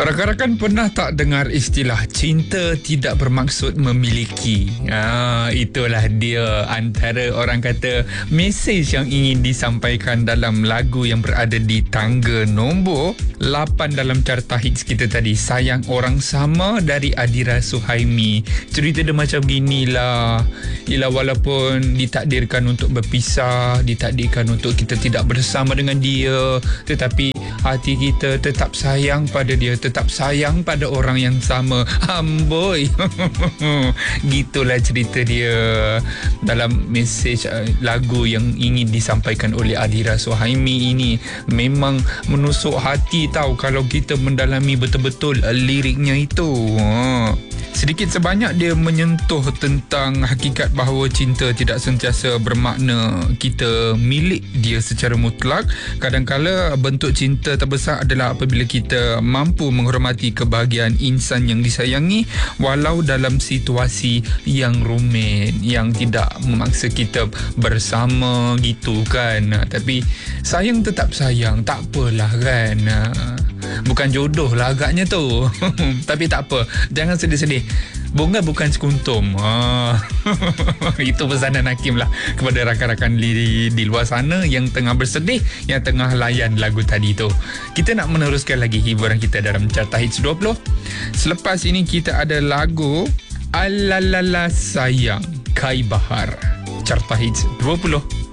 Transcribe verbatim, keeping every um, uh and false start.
Rakan-rakan pernah tak dengar istilah cinta tidak bermaksud memiliki? Ah, itulah dia antara orang kata mesej yang ingin disampaikan dalam lagu yang berada di tangga nombor lapan dalam carta hits kita tadi, Sayang Orang Sama dari Adira Suhaimi. Cerita dia macam ginilah. Ialah walaupun ditakdirkan untuk berpisah, ditakdirkan untuk kita tidak bersama dengan dia, tetapi hati kita tetap sayang pada dia, tetap sayang pada orang yang sama. Amboi. Gitulah cerita dia dalam mesej uh, lagu yang ingin disampaikan oleh Adira Suhaimi ini. Memang menusuk hati tahu kalau kita mendalami betul-betul uh, liriknya itu. Ha. Sedikit sebanyak dia menyentuh tentang hakikat bahawa cinta tidak sentiasa bermakna kita milik dia secara mutlak. Kadang-kala bentuk cinta terbesar adalah apabila kita mampu menghormati kebahagiaan insan yang disayangi walau dalam situasi yang rumit, yang tidak memaksa kita bersama gitu kan. Tapi sayang tetap sayang, tak apalah kan. Bukan jodoh lah agaknya tu. Tapi tak apa, jangan sedih-sedih. Bunga bukan sekuntum. Ha. Itu pesanan Hakim lah kepada rakan-rakan di, di luar sana yang tengah bersedih, yang tengah layan lagu tadi tu. Kita nak meneruskan lagi hiburan kita dalam Carta Hits dua puluh. Selepas ini kita ada lagu Alalala Sayang, Kai Bahar. Carta Hits dua puluh.